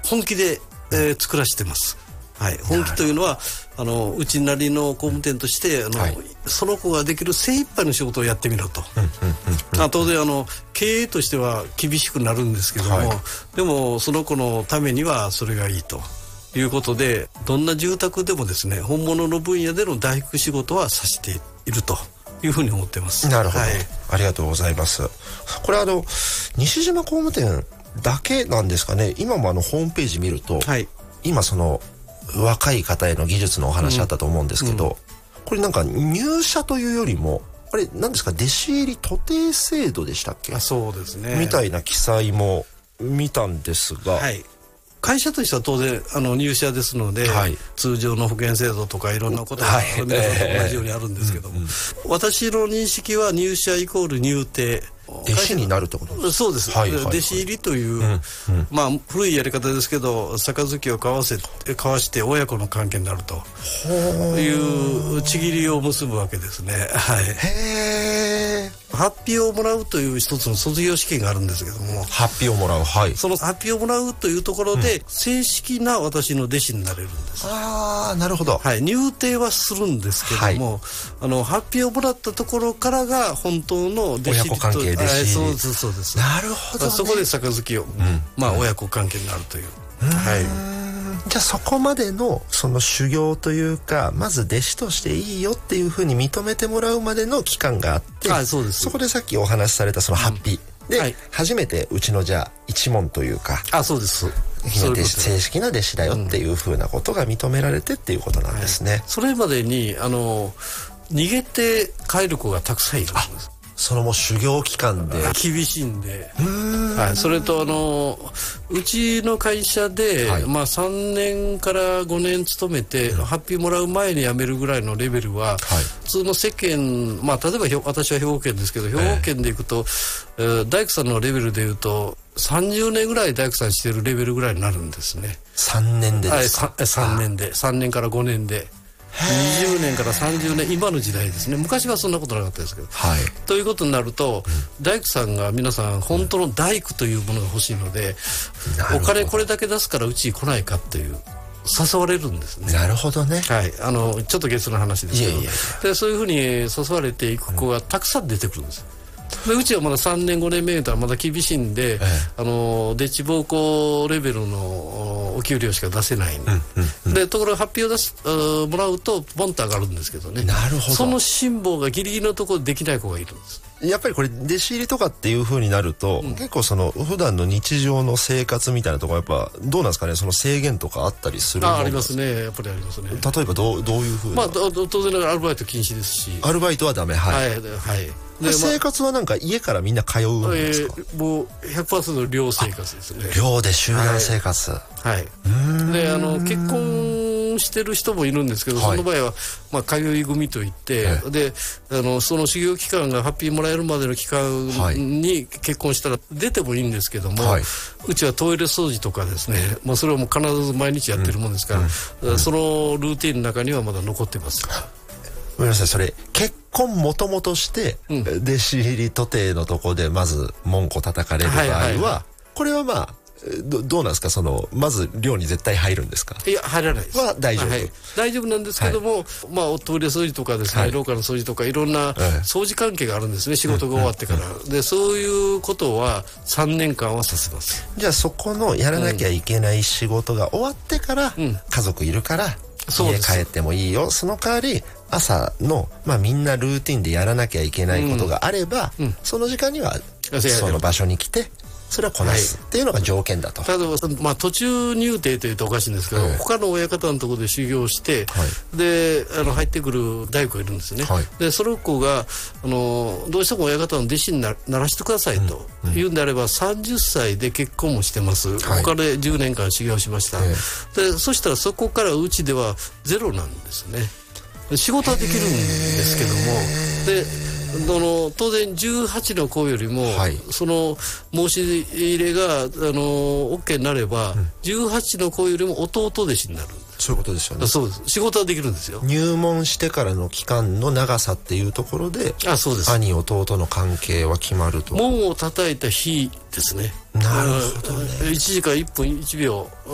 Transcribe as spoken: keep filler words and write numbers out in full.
本気で、えー、作らせてます。はい、本気というのはあのうちなりの工務店としてあの、はい、その子ができる精一杯の仕事をやってみろと、うんうんうんうん、あ当然あの経営としては厳しくなるんですけども、はい、でもその子のためにはそれがいいということで、どんな住宅でもですね本物の分野での大工仕事はさせているというふうに思ってます。 なるほど、 はい、 ありがとうございます。これあの西島工務店だけなんですかね。今もあのホームページ見ると、はい、今その若い方への技術のお話あったと思うんですけど、うんうん、これなんか入社というよりもあれ何ですか、弟子入り徒弟制度でしたっけ。 あそうですねみたいな記載も見たんですが、 はい、会社としては当然あの入社ですので、はい、通常の保険制度とかいろんなことが皆さんと同じようにあるんですけども、私の認識は入社イコール入廷、 弟子になるってことですか。 そうです、はいはいはい、弟子入りという、うんうん、まあ古いやり方ですけど杯を交わせ交わして親子の関係になるというちぎりを結ぶわけですね。はい、へー、ハッピーをもらうという一つの卒業試験があるんですけども、 ハッピーをもらう、はい、 そのハッピーをもらうというところで、うん、正式な私の弟子になれるんです。 ああ、なるほど、 はい、入廷はするんですけども、はい、あのハッピーをもらったところからが本当の弟子親子関係弟子、 そうですそうです。 なるほど、ね、 そこで杯を、うん、まあ親子関係になるという、うん、はい、 じゃあそこまでのその修行というか、まず弟子としていいよっていうふうに認めてもらうまでの期間があって、 あ、そうです。 そこでさっきお話しされたそのハッピー、うん、で、はい、初めてうちのじゃあ一門というか、 あ、そうです、 正式な弟子だよっていうふうなことが認められてっていうことなんですね。はい、 それまでにあの逃げて帰る子がたくさんいるんです。 そのもう修行期間で厳しいんで、はい、それとあのうちの会社で、はい、まあさんねんからごねん勤めて、うん、ハッピーもらう前に辞めるぐらいのレベルは、はい、普通の世間、まあ例えば私は兵庫県ですけど、兵庫県でいくと、えーえー、大工さんのレベルでいうとさんじゅうねんぐらい大工さんしてるレベルぐらいになるんですね。 さんねんでですか。 はい、さんねんでさんねんからごねんでにじゅうねんからさんじゅうねん、今の時代ですね。昔はそんなことなかったですけど、はい、ということになると、うん、大工さんが皆さん本当の大工というものが欲しいので、うん、お金これだけ出すからうちに来ないかっていう誘われるんですね。 なるほどね。 はい、あのちょっと別の話ですけど、いやいやいや、でそういうふうに誘われていく子がたくさん出てくるんです。でうちはまださんねんごねんめとはまだ厳しいんで、ええ、あのデチ奉公レベルのお給料しか出せないんで、うんうんうん、でところが発表を出すもらうとボンと上がるんですけどね。 なるほど。 その辛抱がギリギリのところでできない子がいるんです。 やっぱりこれ弟子入りとかっていう風になると、うん、結構その普段の日常の生活みたいなところやっぱどうなんですかね。その制限とかあったりするものなんですか。 あ、ありますね。やっぱりありますね。 例えばどうどういう風な。まあ当然ながらアルバイト禁止ですし。 アルバイトはダメ。はい。 はい、はいで生活はなんか家からみんな通うんですか。 えー、もう ひゃくパーセント 寮生活ですね。 寮で集団生活。はい。 はい、であの結婚してる人もいるんですけど、はい、その場合はまあ通い組といって、はい、であのその修行期間がハッピーもらえるまでの期間に結婚したら出てもいいんですけども、はい、うちはトイレ掃除とかですね、まあそれはもう必ず毎日やってるもんですから、うんうん、そのルーティンの中にはまだ残ってます。 ごめんなさい、それ結婚もともとして、うん、弟子入り徒弟のとこでまず門戸叩かれる場合は、はいはいはい、これはまあ ど, どうなんですか。そのまず寮に絶対入るんですか。 いや入らないです。 は大丈夫、はい、 大丈夫なんですけども、はい、まあトイレ掃除とかですね、はい、廊下の掃除とかいろんな掃除関係があるんですね、仕事が終わってから、うんうん、でそういうことはさんねんかんはさせます。 じゃあそこのやらなきゃいけない仕事が終わってから、うん、家族いるから家帰ってもいいよ。その代わり朝の、まあ、みんなルーティンでやらなきゃいけないことがあれば、うんうん、その時間にはその場所に来てそれはこなすっていうのが条件だと。 はい、例えば、まあ、途中入廷というとおかしいんですけど、はい、他の親方のところで修行して、はい、であの入ってくる大工がいるんですね。はい、でその子があのどうしても親方の弟子に な, ならしてくださいと、うん、言うんであればさんじゅっさいで結婚もしてます。はい、他でじゅうねんかん修行しました。はい、でそしたらそこからうちではゼロなんですね。仕事はできるんですけども、であの当然じゅうはちの子よりも、はい、その申し入れがあの OK になれば、うん、じゅうはちの子よりも弟弟子になる。 そういうことですよね。 そうです。仕事はできるんですよ。 入門してからの期間の長さっていうところで、 あ、そうです。 兄弟の関係は決まると。 門を叩いた日ですね。 なるほどね。 いちじかんいっぷんいちびょう